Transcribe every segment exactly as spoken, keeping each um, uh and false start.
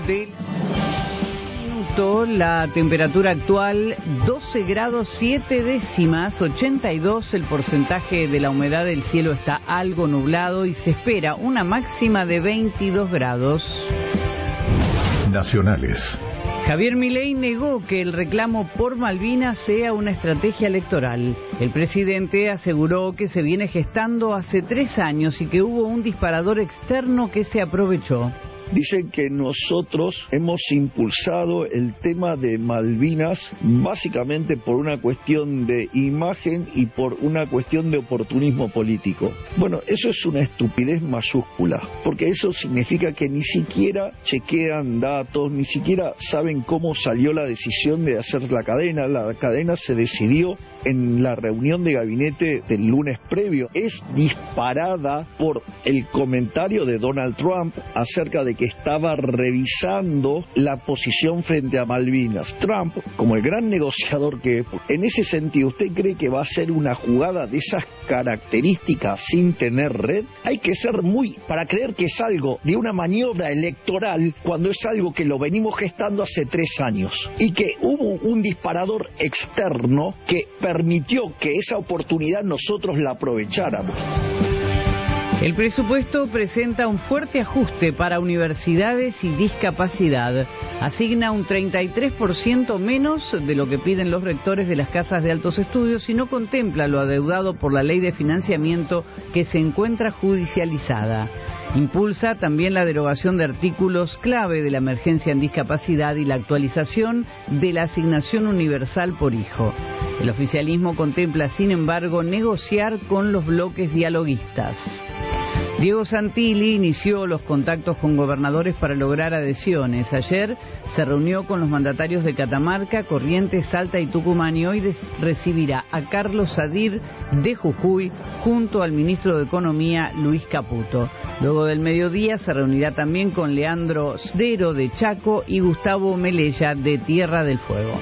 Del minuto, la temperatura actual doce grados siete décimas, ochenta y dos el porcentaje de la humedad del cielo, está algo nublado y se espera una máxima de veintidós grados. Nacionales. Javier Milei negó que el reclamo por Malvinas sea una estrategia electoral. El presidente aseguró que se viene gestando hace tres años y que hubo un disparador externo que se aprovechó. Dicen que nosotros hemos impulsado el tema de Malvinas básicamente por una cuestión de imagen y por una cuestión de oportunismo político. Bueno, eso es una estupidez mayúscula, porque eso significa que ni siquiera chequean datos, ni siquiera saben cómo salió la decisión de hacer la cadena. La cadena se decidió en la reunión de gabinete del lunes previo. Es disparada por el comentario de Donald Trump acerca de que estaba revisando la posición frente a Malvinas. Trump, como el gran negociador que es, en ese sentido, ¿usted cree que va a ser una jugada de esas características sin tener red? Hay que ser muy para creer que es algo de una maniobra electoral cuando es algo que lo venimos gestando hace tres años y que hubo un disparador externo que permitió que esa oportunidad nosotros la aprovecháramos. El presupuesto presenta un fuerte ajuste para universidades y discapacidad. Asigna un treinta y tres por ciento menos de lo que piden los rectores de las casas de altos estudios y no contempla lo adeudado por la ley de financiamiento que se encuentra judicializada. Impulsa también la derogación de artículos clave de la emergencia en discapacidad y la actualización de la asignación universal por hijo. El oficialismo contempla, sin embargo, negociar con los bloques dialoguistas. Diego Santilli inició los contactos con gobernadores para lograr adhesiones. Ayer se reunió con los mandatarios de Catamarca, Corrientes, Salta y Tucumán y hoy recibirá a Carlos Sadir de Jujuy junto al ministro de Economía, Luis Caputo. Luego del mediodía se reunirá también con Leandro Sdero de Chaco y Gustavo Melella de Tierra del Fuego.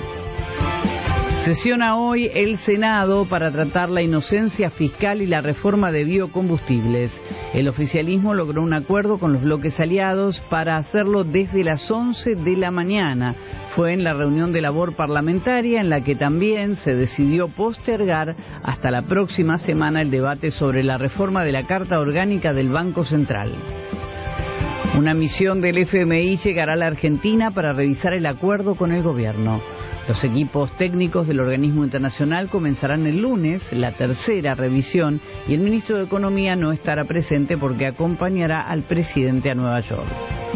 Sesiona hoy el Senado para tratar la inocencia fiscal y la reforma de biocombustibles. El oficialismo logró un acuerdo con los bloques aliados para hacerlo desde las once de la mañana. Fue en la reunión de labor parlamentaria en la que también se decidió postergar hasta la próxima semana el debate sobre la reforma de la Carta Orgánica del Banco Central. Una misión del F M I llegará a la Argentina para revisar el acuerdo con el gobierno. Los equipos técnicos del organismo internacional comenzarán el lunes la tercera revisión y el ministro de Economía no estará presente porque acompañará al presidente a Nueva York.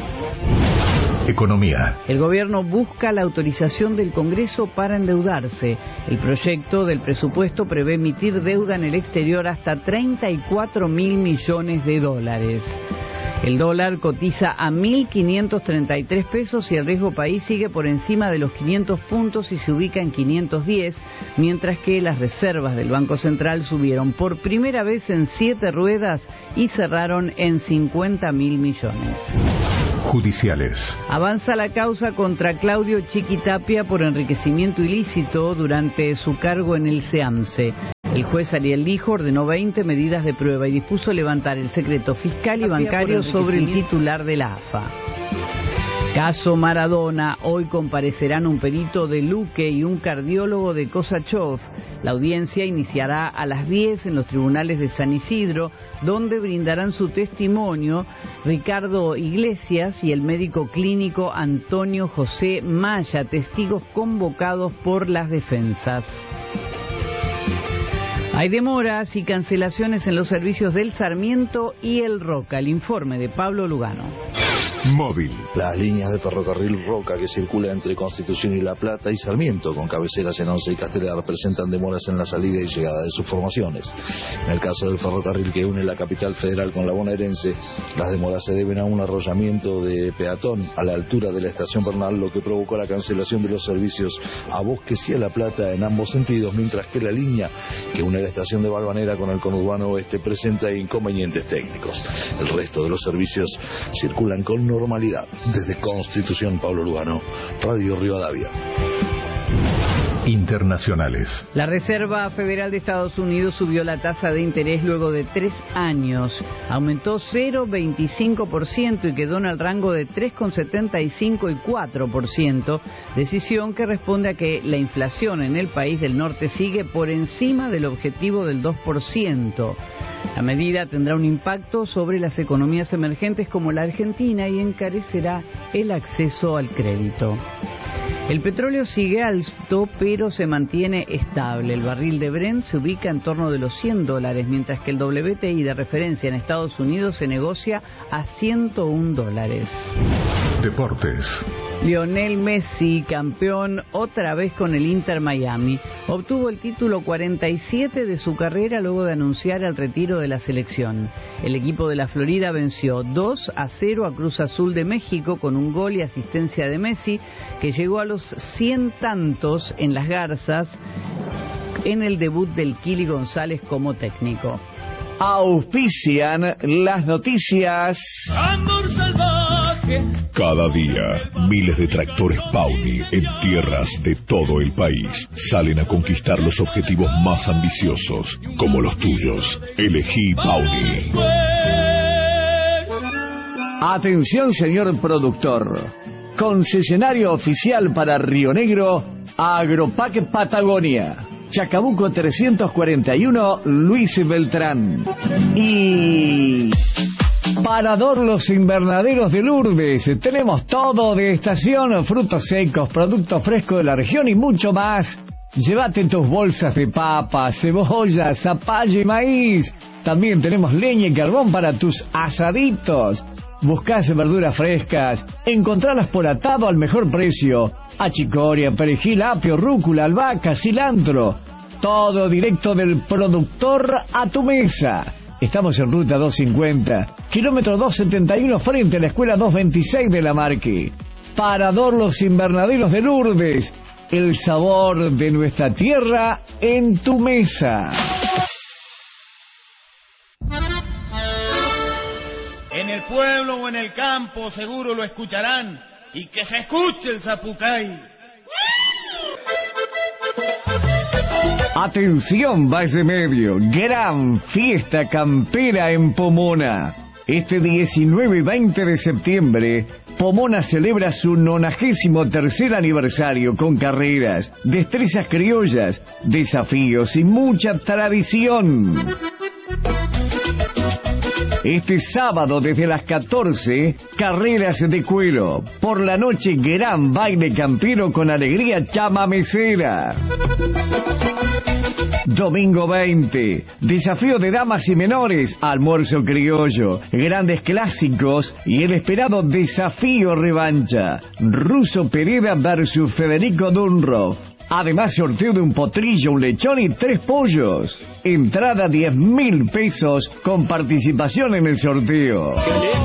Economía. El gobierno busca la autorización del Congreso para endeudarse. El proyecto del presupuesto prevé emitir deuda en el exterior hasta treinta y cuatro mil millones de dólares. El dólar cotiza a mil quinientos treinta y tres pesos y el riesgo país sigue por encima de los quinientos puntos y se ubica en quinientos diez, mientras que las reservas del Banco Central subieron por primera vez en siete ruedas y cerraron en cincuenta mil millones. Judiciales. Avanza la causa contra Claudio Chiquitapia por enriquecimiento ilícito durante su cargo en el SEAMSE. El juez Ariel Lijo ordenó veinte medidas de prueba y dispuso levantar el secreto fiscal y bancario sobre el titular de la A F A. Caso Maradona. Hoy comparecerán un perito de Luque y un cardiólogo de Kosachov. La audiencia iniciará a las diez en los tribunales de San Isidro, donde brindarán su testimonio Ricardo Iglesias y el médico clínico Antonio José Maya, testigos convocados por las defensas. Hay demoras y cancelaciones en los servicios del Sarmiento y el Roca. El informe de Pablo Lugano. Móvil. Las líneas de ferrocarril Roca que circulan entre Constitución y La Plata y Sarmiento, con cabeceras en Once y Castelar, presentan demoras en la salida y llegada de sus formaciones. En el caso del ferrocarril que une la capital federal con la bonaerense, las demoras se deben a un arrollamiento de peatón a la altura de la estación Bernal, lo que provocó la cancelación de los servicios a Bosques y a La Plata en ambos sentidos, mientras que la línea que une la estación de Balvanera con el conurbano oeste presenta inconvenientes técnicos. El resto de los servicios circulan con normalidad. Desde Constitución, Pablo Lugano, Radio Rivadavia. Internacionales. La Reserva Federal de Estados Unidos subió la tasa de interés luego de tres años. Aumentó cero coma veinticinco por ciento y quedó en el rango de tres coma setenta y cinco y cuatro por ciento, decisión que responde a que la inflación en el país del norte sigue por encima del objetivo del dos por ciento. La medida tendrá un impacto sobre las economías emergentes como la Argentina y encarecerá el acceso al crédito. El petróleo sigue alto, pero se mantiene estable. El barril de Brent se ubica en torno de los cien dólares, mientras que el W T I de referencia en Estados Unidos se negocia a ciento un dólares. Deportes. Lionel Messi, campeón otra vez con el Inter Miami, obtuvo el título cuarenta y siete de su carrera luego de anunciar el retiro de la selección. El equipo de la Florida venció dos a cero a Cruz Azul de México con un gol y asistencia de Messi, que llegó a los cien tantos en las Garzas en el debut del Kili González como técnico. Auspician las noticias. Amor salvaje. Cada día, miles de tractores Pauni en tierras de todo el país salen a conquistar los objetivos más ambiciosos, como los tuyos. Elegí Pauni. Atención, señor productor. Concesionario oficial para Río Negro, Agropac Patagonia. Chacabuco trescientos cuarenta y uno, Luis Beltrán. Y Parador Los Invernaderos de Lourdes. Tenemos todo de estación, frutos secos, productos frescos de la región y mucho más. Llévate tus bolsas de papas, cebollas, zapallo y maíz. También tenemos leña y carbón para tus asaditos. Buscás verduras frescas, encontralas por atado al mejor precio. Achicoria, perejil, apio, rúcula, albahaca, cilantro. Todo directo del productor a tu mesa. Estamos en ruta doscientos cincuenta, kilómetro doscientos setenta y uno, frente a la escuela doscientos veintiséis de La Marque. Parador Los Invernaderos de Lourdes. El sabor de nuestra tierra en tu mesa. En el pueblo o en el campo seguro lo escucharán. Y que se escuche el zapucay. Atención, Valle Medio, gran fiesta campera en Pomona. Este diecinueve y veinte de septiembre, Pomona celebra su nonagésimo tercer aniversario con carreras, destrezas criollas, desafíos y mucha tradición. Este sábado desde las catorce, carreras de cuero. Por la noche, gran baile campero con alegría chamamecera. Domingo veinte, desafío de damas y menores, almuerzo criollo, grandes clásicos y el esperado desafío revancha. Russo Pereda versus Federico Dunro. Además, sorteo de un potrillo, un lechón y tres pollos. Entrada diez mil pesos con participación en el sorteo.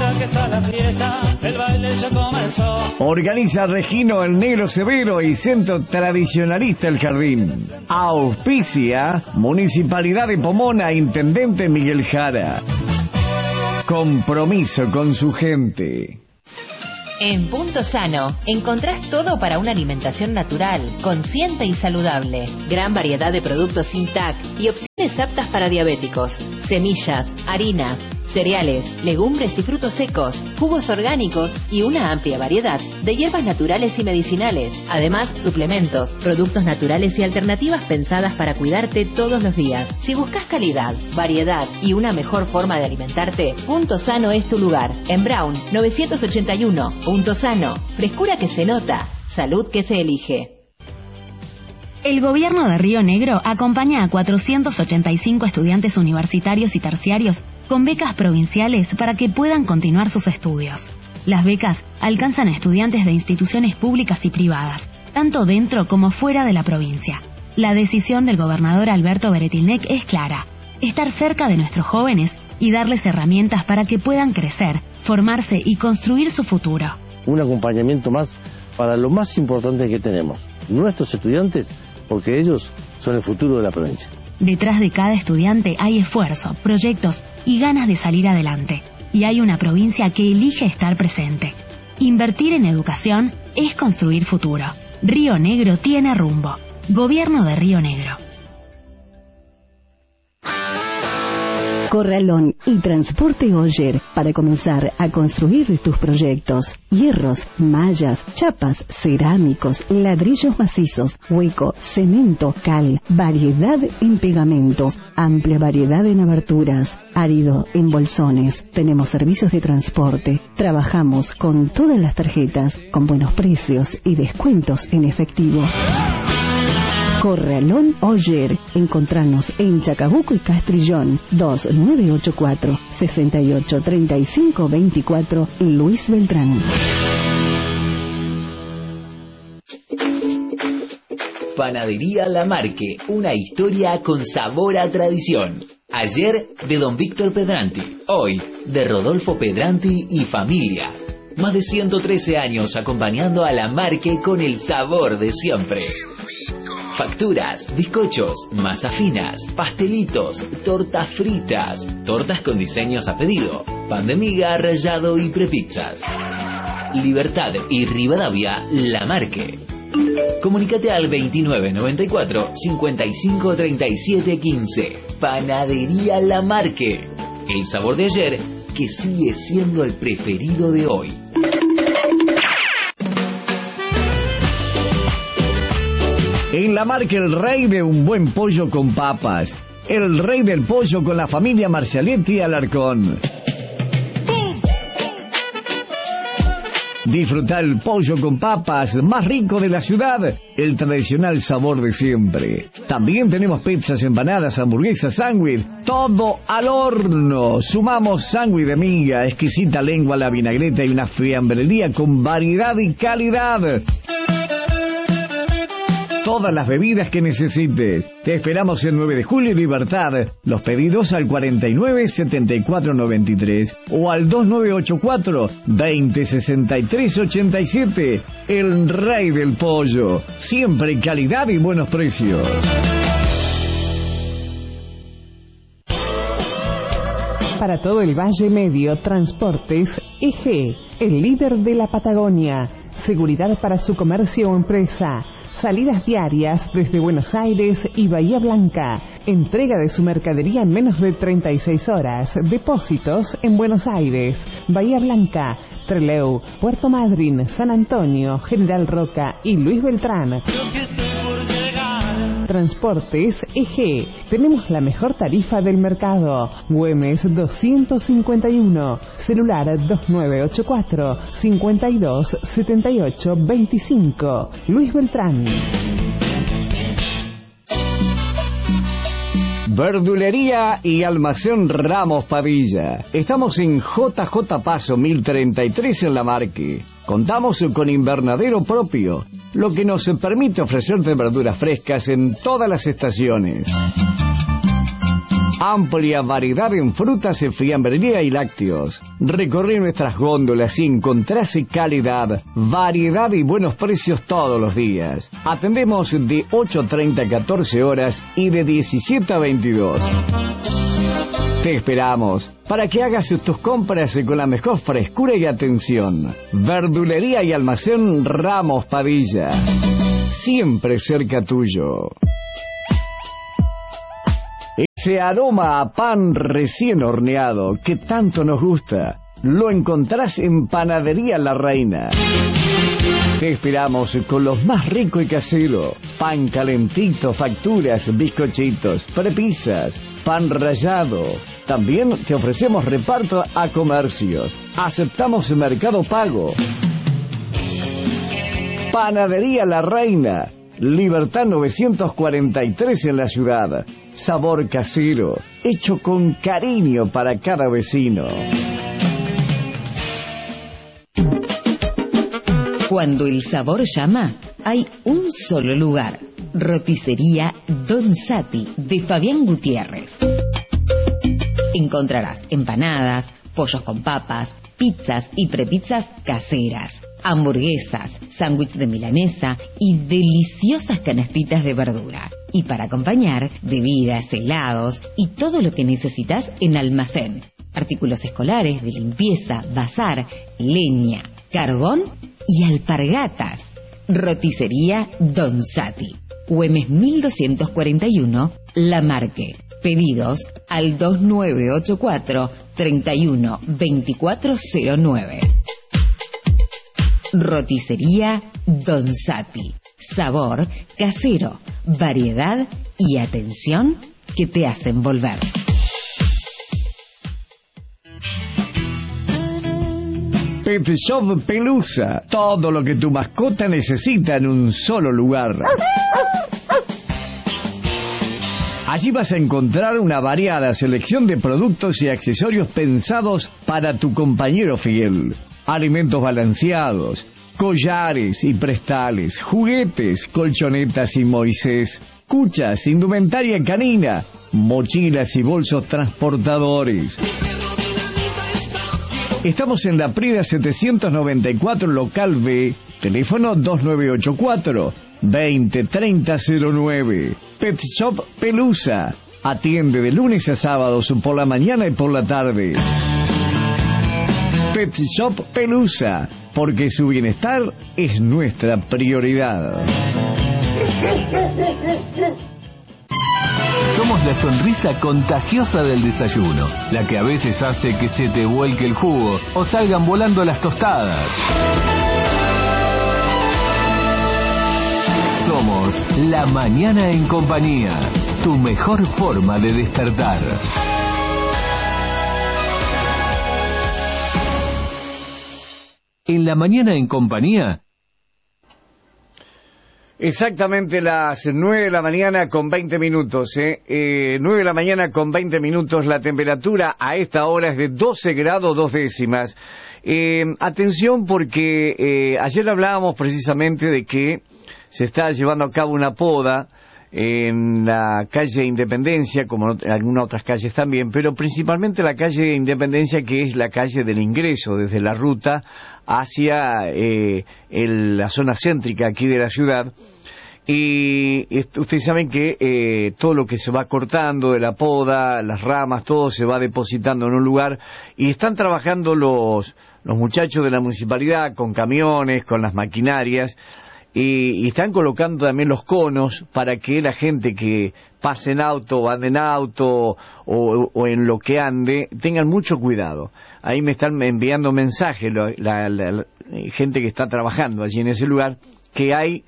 Organiza Regino el Negro Severo y Centro Tradicionalista El Jardín. Auspicia Municipalidad de Pomona, Intendente Miguel Jara. Compromiso con su gente. En Punto Sano encontrás todo para una alimentación natural, consciente y saludable. Gran variedad de productos sin T A C y opciones aptas para diabéticos. Semillas, harinas, cereales, legumbres y frutos secos, jugos orgánicos y una amplia variedad de hierbas naturales y medicinales. Además, suplementos, productos naturales y alternativas pensadas para cuidarte todos los días. Si buscas calidad, variedad y una mejor forma de alimentarte, Punto Sano es tu lugar. En Brown, novecientos ochenta y uno. Punto Sano. Frescura que se nota. Salud que se elige. El gobierno de Río Negro acompaña a cuatrocientos ochenta y cinco estudiantes universitarios y terciarios con becas provinciales para que puedan continuar sus estudios. Las becas alcanzan a estudiantes de instituciones públicas y privadas, tanto dentro como fuera de la provincia. La decisión del gobernador Alberto Beretilnec es clara: estar cerca de nuestros jóvenes y darles herramientas para que puedan crecer, formarse y construir su futuro. Un acompañamiento más para lo más importante que tenemos, nuestros estudiantes, porque ellos son el futuro de la provincia. Detrás de cada estudiante hay esfuerzo, proyectos y ganas de salir adelante. Y hay una provincia que elige estar presente. Invertir en educación es construir futuro. Río Negro tiene rumbo. Gobierno de Río Negro. Corralón y Transporte Oyer para comenzar a construir tus proyectos. Hierros, mallas, chapas, cerámicos, ladrillos macizos, hueco, cemento, cal, variedad en pegamentos, amplia variedad en aberturas, árido en bolsones. Tenemos servicios de transporte. Trabajamos con todas las tarjetas, con buenos precios y descuentos en efectivo. Corralón Oyer. Encontranos en Chacabuco y Castrillón. Dos nueve ocho cuatro, seis ocho tres cinco dos cuatro, Luis Beltrán. Panadería La Marque, una historia con sabor a tradición. Ayer de don Víctor Pedranti, hoy de Rodolfo Pedranti y familia. Más de ciento trece años acompañando a La Marque con el sabor de siempre. Facturas, bizcochos, masas finas, pastelitos, tortas fritas, tortas con diseños a pedido, pan de miga, rallado y prepizzas. Libertad y Rivadavia, La Marque. Comunícate al veintinueve noventa y cuatro, cincuenta y cinco treinta y siete quince. Panadería La Marque. El sabor de ayer que sigue siendo el preferido de hoy. En La Marque, el rey de un buen pollo con papas. El rey del pollo con la familia Marcialetti Alarcón. Disfrutar el pollo con papas más rico de la ciudad, el tradicional sabor de siempre. También tenemos pizzas, empanadas, hamburguesas, sándwich, todo al horno. Sumamos sándwich de miga, exquisita lengua a la vinagreta y una fiambrería con variedad y calidad. Todas las bebidas que necesites. Te esperamos en nueve de julio y Libertad. Los pedidos al cuarenta y nueve, setenta y cuatro noventa y tres o al dos nueve ocho cuatro, veinte sesenta y tres ochenta y siete. El rey del pollo. Siempre calidad y buenos precios. Para todo el Valle Medio, Transportes E G, el líder de la Patagonia. Seguridad para su comercio o empresa. Salidas diarias desde Buenos Aires y Bahía Blanca. Entrega de su mercadería en menos de treinta y seis horas. Depósitos en Buenos Aires, Bahía Blanca, Trelew, Puerto Madryn, San Antonio, General Roca y Luis Beltrán. Transportes E G. Tenemos la mejor tarifa del mercado. Güemes doscientos cincuenta y uno. Celular dos nueve ocho cuatro, cincuenta y dos, setenta y ocho veinticinco. Luis Beltrán. Verdulería y Almacén Ramos Padilla. Estamos en J J Paso mil treinta y tres en La Marque. Contamos con invernadero propio, lo que nos permite ofrecerte verduras frescas en todas las estaciones. Amplia variedad en frutas, en fiambrería y lácteos. Recorre nuestras góndolas y encontrás calidad, variedad y buenos precios todos los días. Atendemos de ocho treinta a catorce horas y de diecisiete a veintidós. Te esperamos para que hagas tus compras con la mejor frescura y atención. Verdulería y Almacén Ramos Padilla. Siempre cerca tuyo. Ese aroma a pan recién horneado que tanto nos gusta, lo encontrás en Panadería La Reina. Te esperamos con los más rico y casero. Pan calentito, facturas, bizcochitos, prepisas, pan rallado. También te ofrecemos reparto a comercios. Aceptamos Mercado Pago. Panadería La Reina. Libertad novecientos cuarenta y tres en la ciudad. Sabor casero, hecho con cariño para cada vecino. Cuando el sabor llama, hay un solo lugar. Roticería Don Sati, de Fabián Gutiérrez. Encontrarás empanadas, pollos con papas, pizzas y prepizzas caseras, hamburguesas, sándwiches de milanesa y deliciosas canastitas de verdura. Y para acompañar, bebidas, helados y todo lo que necesitas en almacén. Artículos escolares, de limpieza, bazar, leña, carbón y alpargatas. Roticería Don Sati. Güemes mil doscientos cuarenta y uno, La Marque. Pedidos al dos nueve ocho cuatro, tres uno dos cuatro cero nueve. Roticería Don Sati. Sabor, casero, variedad y atención que te hacen volver. Pet Shop Pelusa. Todo lo que tu mascota necesita en un solo lugar. Allí vas a encontrar una variada selección de productos y accesorios pensados para tu compañero fiel. Alimentos balanceados, collares y prestales, juguetes, colchonetas y Moisés, cuchas, indumentaria canina, mochilas y bolsos transportadores. Estamos en la Prida setecientos noventa y cuatro, local B, teléfono dos nueve ocho cuatro, veinte treinta cero nueve. Pet Shop Pelusa. Atiende de lunes a sábados por la mañana y por la tarde. Pet Shop Pelusa, porque su bienestar es nuestra prioridad. Somos la sonrisa contagiosa del desayuno, la que a veces hace que se te vuelque el jugo o salgan volando las tostadas. Somos La Mañana en Compañía, tu mejor forma de despertar. En La Mañana en Compañía. Exactamente las nueve de la mañana con veinte minutos, ¿eh? eh nueve de la mañana con veinte minutos, la temperatura a esta hora es de doce grados dos décimas. Eh, atención porque eh, ayer hablábamos precisamente de que se está llevando a cabo una poda en la calle Independencia, como en algunas otras calles también, pero principalmente la calle Independencia, que es la calle del ingreso desde la ruta hacia eh, el, la zona céntrica aquí de la ciudad. Y ustedes saben que eh, todo lo que se va cortando de la poda, las ramas, todo se va depositando en un lugar, y están trabajando los, los muchachos de la municipalidad con camiones, con las maquinarias, y, y están colocando también los conos para que la gente que pase en auto o ande en auto o, o en lo que ande tengan mucho cuidado. Ahí me están enviando mensajes la, la, la, la gente que está trabajando allí en ese lugar, que hay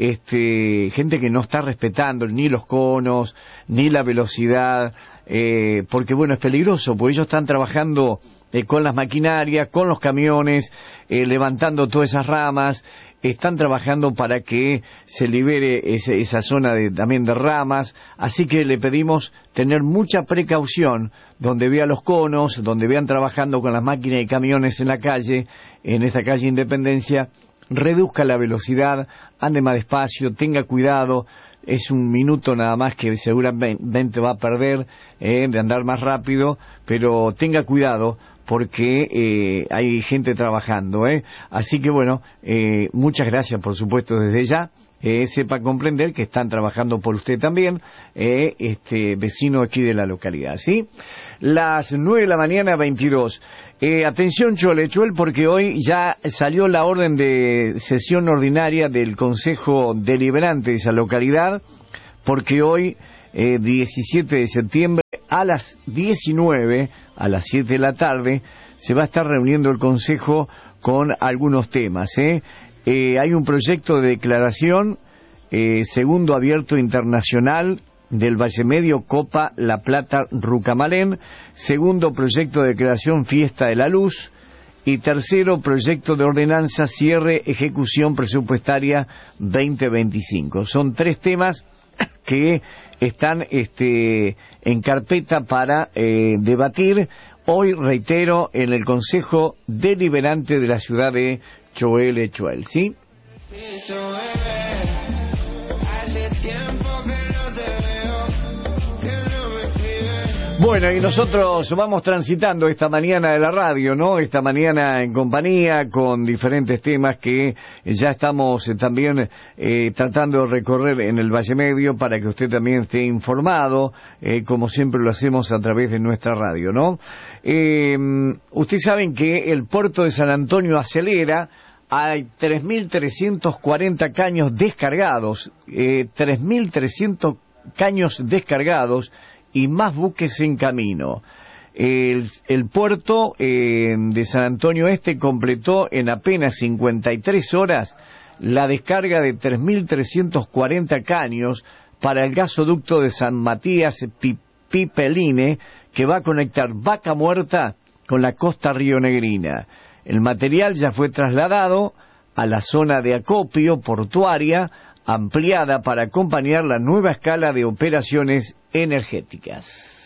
este gente que no está respetando ni los conos ni la velocidad, eh, porque bueno, es peligroso, porque ellos están trabajando eh, con las maquinarias, con los camiones, eh, levantando todas esas ramas. Están trabajando para que se libere ese, esa zona de, también de ramas, así que le pedimos tener mucha precaución donde vean los conos, donde vean trabajando con las máquinas y camiones en la calle, en esta calle Independencia. Reduzca la velocidad, ande más despacio, tenga cuidado. Es un minuto nada más que seguramente va a perder eh, de andar más rápido, pero tenga cuidado porque eh, hay gente trabajando, ¿eh? Así que bueno, eh, muchas gracias por supuesto desde ya. Eh, sepa comprender que están trabajando por usted también, eh, este vecino aquí de la localidad, ¿sí? Las nueve de la mañana, veintidós. Eh, atención Cholechuel, porque hoy ya salió la orden de sesión ordinaria del Consejo Deliberante de esa localidad, porque hoy, eh, diecisiete de septiembre, a las diecinueve, a las siete de la tarde, se va a estar reuniendo el Consejo con algunos temas, ¿eh? Eh, hay un proyecto de declaración, eh, segundo abierto internacional del Valle Medio, Copa La Plata, Rucamalén, segundo proyecto de declaración Fiesta de la Luz, y tercero proyecto de ordenanza cierre ejecución presupuestaria veinte veinticinco. Son tres temas que están este, en carpeta para eh, debatir hoy, reitero, en el Consejo Deliberante de la ciudad de Choel-Echuel, ¿sí? Bueno, y nosotros vamos transitando esta mañana de la radio, ¿no? Esta mañana en compañía con diferentes temas que ya estamos eh, también eh, tratando de recorrer en el Valle Medio para que usted también esté informado, eh, como siempre lo hacemos a través de nuestra radio, ¿no? Eh, ustedes saben que el puerto de San Antonio acelera hay tres mil trescientos cuarenta caños descargados, eh, tres mil trescientos caños descargados y más buques en camino. El, el puerto eh, de San Antonio Este completó en apenas cincuenta y tres horas la descarga de tres mil trescientos cuarenta caños para el gasoducto de San Matías Pipeline, que va a conectar Vaca Muerta con la costa rionegrina. El material ya fue trasladado a la zona de acopio portuaria ampliada para acompañar la nueva escala de operaciones energéticas.